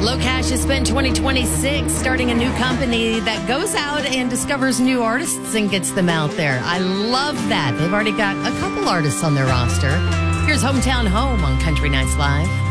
Locash has spent 2026 starting a new company that goes out and discovers new artists and gets them out there. I love that. They've already got a couple artists on their roster. Here's Hometown Home on Country Nights Live.